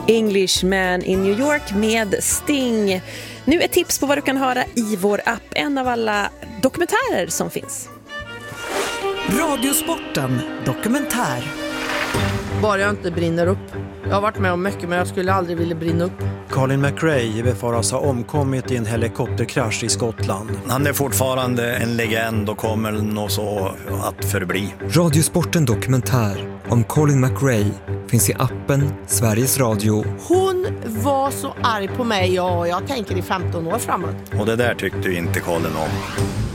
Englishman in New York med Sting. Nu ett tips på vad du kan höra i vår app. En av alla dokumentärer som finns. Radiosporten dokumentär. Bara jag inte brinner upp. Jag har varit med om mycket, men jag skulle aldrig vilja brinna upp. Colin McRae befaras ha omkommit i en helikopterkrasch i Skottland. Han är fortfarande en legend och kommer nog så att förbli. Radiosporten dokumentär om Colin McRae finns i appen Sveriges Radio. Hon var så arg på mig, och jag tänker i 15 år framåt. Och det där tyckte ju inte Colin om.